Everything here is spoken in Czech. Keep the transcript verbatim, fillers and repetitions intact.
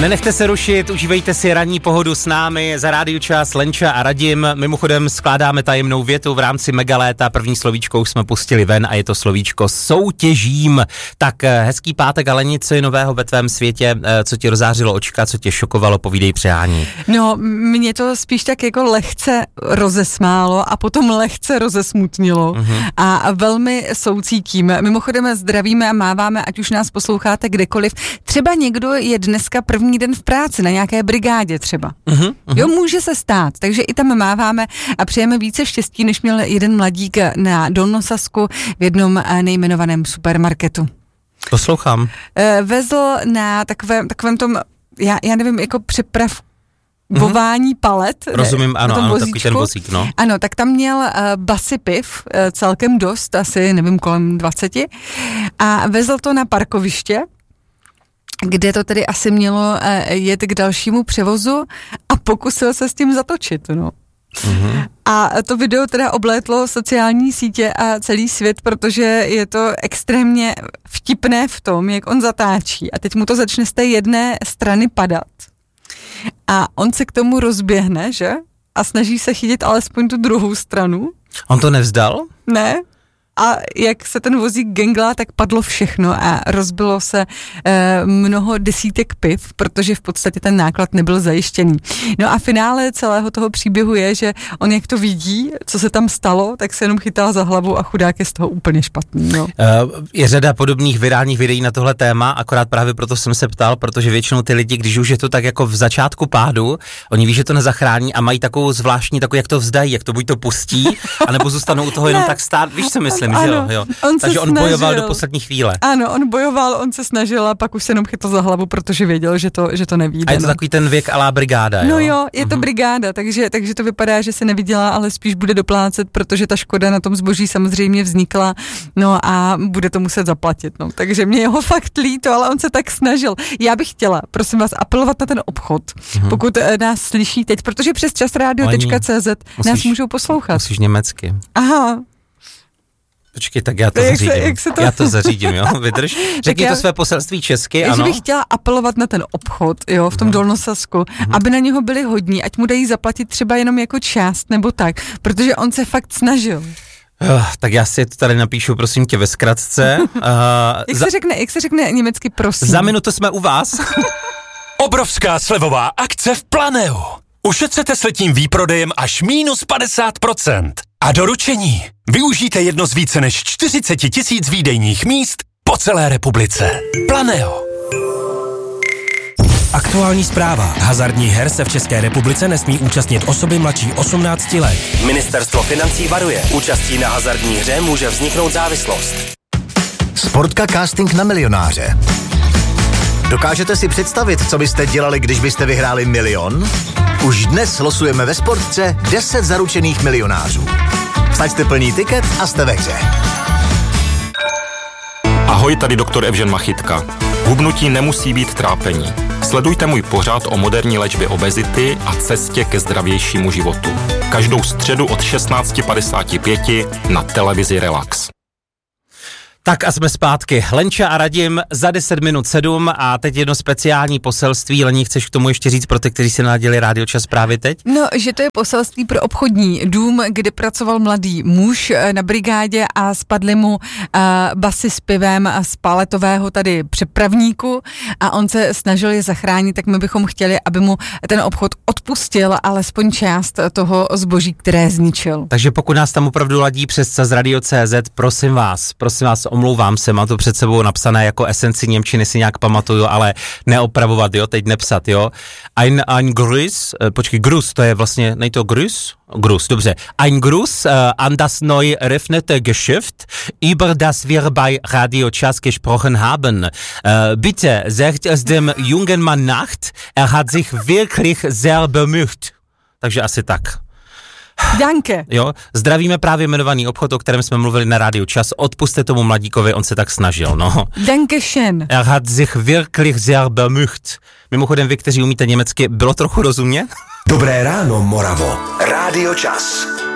Nenechte se rušit, užívejte si ranní pohodu s námi, za Rádio Čas, Lenča a Radim. Mimochodem skládáme tajemnou větu v rámci Megaléta, první slovíčko už jsme pustili ven a je to slovíčko soutěžím. Tak hezký pátek a Leni, co je nového ve tvém světě, co ti rozářilo očka, co tě šokovalo, povídej přání. No, mě to spíš tak jako lehce rozesmálo a potom lehce rozesmutnilo uh-huh. a velmi soucítím. Mimochodem zdravíme a máváme, ať už nás posloucháte kdekoliv. Třeba někdo je dneska první den v práci, na nějaké brigádě třeba. Uh-huh, uh-huh. Jo, může se stát, takže i tam máváme a přejeme více štěstí, než měl jeden mladík na Dolnosasku v jednom nejmenovaném supermarketu. Poslouchám. Vezl na takovém, takovém tom, já, já nevím, jako přeprav vování palet. Rozumím, ano, ano, takový ten vozík, no. Ano, tak tam měl uh, basy piv, uh, celkem dost, asi, nevím, kolem dvaceti, a vezl to na parkoviště, kde to tedy asi mělo uh, jet k dalšímu převozu a pokusil se s tím zatočit, no. Mm-hmm. A to video teda oblétlo sociální sítě a celý svět, protože je to extrémně vtipné v tom, jak on zatáčí a teď mu to začne z té jedné strany padat. A on se k tomu rozběhne, že? A snaží se chytit alespoň tu druhou stranu. On to nevzdal? Ne. A jak se ten vozík genglá, tak padlo všechno a rozbilo se e, mnoho desítek piv, protože v podstatě ten náklad nebyl zajištěný. No a finále celého toho příběhu je, že on jak to vidí, co se tam stalo, tak se jenom chytá za hlavu a chudák je z toho úplně špatný. No. Je řada podobných virálních videí na tohle téma, akorát právě proto jsem se ptal, protože většinou ty lidi, když už je to tak jako v začátku pádu, oni ví, že to nezachrání a mají takovou zvláštní, takovou, jak to vzdají, jak to buď to pustí, anebo zůstanou u toho jenom tak stát, víš, co myslím. Myslím, ano, že jo, jo. On Takže on snažil. bojoval do poslední chvíle. Ano, on bojoval, on se snažil a pak už se jenom chytl za hlavu, protože věděl, že to, že to nevíde. A je to no. takový ten věk a la brigáda, jo? No jo, je to uh-huh. brigáda, takže, takže to vypadá, že se nevydělá, ale spíš bude doplácet, protože ta škoda na tom zboží samozřejmě vznikla, no a bude to muset zaplatit, no. Takže mě jeho fakt líto, ale on se tak snažil. Já bych chtěla, prosím vás, apelovat na ten obchod, uh-huh. pokud nás slyší teď, protože přes časradio tečka cé zet nás můžou poslouchat. Musíš německy. Aha. Počkej, tak já to jak zařídím. Se, jak se to... Já to zařídím, jo, vydrž. Řekni já... to své poselství česky, já, ano. Já bych chtěla apelovat na ten obchod, jo, v tom uh-huh. Dolnosasku, uh-huh. aby na něho byli hodní, ať mu dají zaplatit třeba jenom jako část nebo tak, protože on se fakt snažil. Uh, tak já si to tady napíšu, prosím tě, ve zkratce. Uh, jak, za... se řekne, jak se řekne německy, prosím? Za minutu jsme u vás. Obrovská slevová akce v Planeu. Ušetřete s letním výprodejem až mínus padesát procent. A doručení. Využijte jedno z více než čtyřicet tisíc výdejních míst po celé republice. Planeo. Aktuální zpráva. Hazardních her se v České republice nesmí účastnit osoby mladší osmnácti let. Ministerstvo financí varuje. Účastí na hazardní hře může vzniknout závislost. Sportka casting na milionáře. Dokážete si představit, co byste dělali, když byste vyhráli milion? Už dnes losujeme ve Sportce deset zaručených milionářů. Vsaďte plný tiket a jste ve hře. Ahoj, tady doktor Evžen Machytka. Hubnutí nemusí být trápení. Sledujte můj pořad o moderní léčbě obezity a cestě ke zdravějšímu životu. Každou středu od šestnáct padesát pět na televizi Relax. Tak a jsme zpátky. Lenča a Radim za deset minut sedm a teď jedno speciální poselství. Lení, chceš k tomu ještě říct pro ty, kteří si naladili Rádio Čas právě teď? No, že to je poselství pro obchodní dům, kde pracoval mladý muž na brigádě a spadly mu uh, basy s pivem z paletového tady přepravníku a on se snažil je zachránit, tak my bychom chtěli, aby mu ten obchod odpustil alespoň část toho zboží, které zničil. Takže pokud nás tam opravdu ladí přes Radio tečka cé zet, prosím vás, prosím vás, omlouvám se, mám to před sebou napsané jako esenci němčiny, si nějak pamatuju, ale neopravovat, jo, teď nepsat, jo. Ein, ein Gruß, počkej, Gruß, to je vlastně, nej to Gruß? Gruß, dobře. Ein Gruß uh, an das neu eröffnete Geschäft, über das wir bei Radio Čas gesprochen haben. Uh, bitte, sagt es dem jungen Mann nach, er hat sich wirklich sehr bemüht. Takže asi tak. Danke. Jo, zdravíme právě jmenovaný obchod, o kterém jsme mluvili na Rádiu Čas. Odpuste tomu mladíkovi, on se tak snažil, no. Danke schön. Er hat sich wirklich sehr bemüht. Mimochodem, vy, kteří umíte německy, bylo trochu rozumět? Dobré ráno, Moravo. Rádio Čas.